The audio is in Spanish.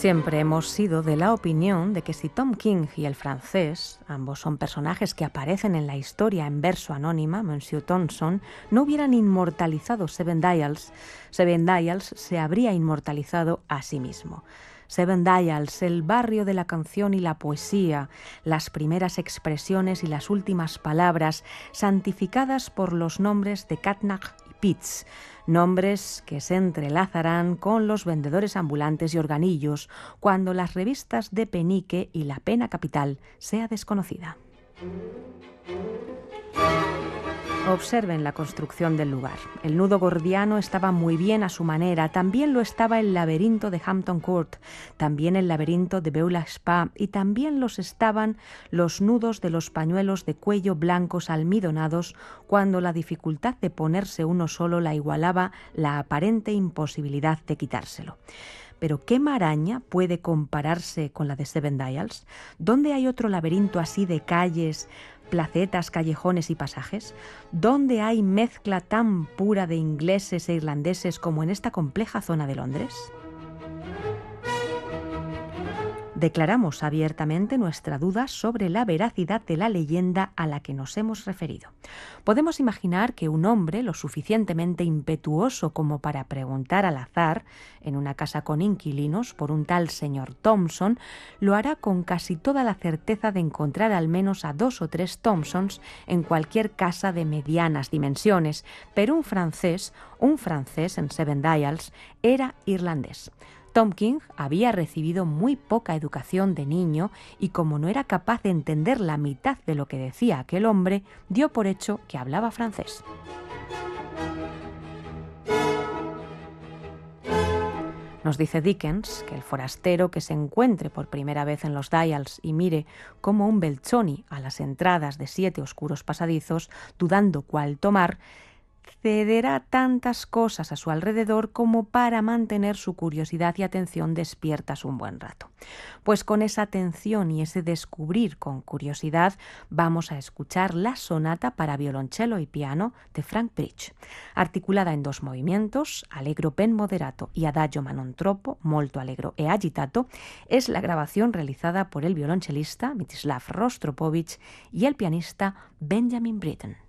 Siempre hemos sido de la opinión de que si Tom King y el francés, ambos son personajes que aparecen en la historia en verso anónima, Monsieur Thompson, no hubieran inmortalizado Seven Dials se habría inmortalizado a sí mismo. Seven Dials, el barrio de la canción y la poesía, las primeras expresiones y las últimas palabras, santificadas por los nombres de Catnach y Pitts, nombres que se entrelazarán con los vendedores ambulantes y organillos cuando las revistas de penique y la pena capital sea desconocida. Observen la construcción del lugar. El nudo gordiano estaba muy bien a su manera, también lo estaba el laberinto de Hampton Court, también el laberinto de Beulah Spa y también los estaban los nudos de los pañuelos de cuello blancos almidonados cuando la dificultad de ponerse uno solo la igualaba la aparente imposibilidad de quitárselo. Pero ¿qué maraña puede compararse con la de Seven Dials? ¿Dónde hay otro laberinto así de calles, placetas, callejones y pasajes? ¿Dónde hay mezcla tan pura de ingleses e irlandeses como en esta compleja zona de Londres? Declaramos abiertamente nuestra duda sobre la veracidad de la leyenda a la que nos hemos referido. Podemos imaginar que un hombre lo suficientemente impetuoso como para preguntar al azar, en una casa con inquilinos, por un tal señor Thompson, lo hará con casi toda la certeza de encontrar al menos a 2 o 3 Thompsons en cualquier casa de medianas dimensiones, pero un francés en Seven Dials, era irlandés. Tom King había recibido muy poca educación de niño y como no era capaz de entender la mitad de lo que decía aquel hombre, dio por hecho que hablaba francés. Nos dice Dickens que el forastero que se encuentre por primera vez en los Dials y mire como un Beltroni a las entradas de 7 oscuros pasadizos, dudando cuál tomar, cederá tantas cosas a su alrededor como para mantener su curiosidad y atención despiertas un buen rato. Pues con esa atención y ese descubrir con curiosidad vamos a escuchar la sonata para violoncello y piano de Frank Bridge. Articulada en 2 movimientos, allegro ben moderato y adagio ma non troppo, molto allegro e agitato, es la grabación realizada por el violonchelista Mstislav Rostropovich y el pianista Benjamin Britten.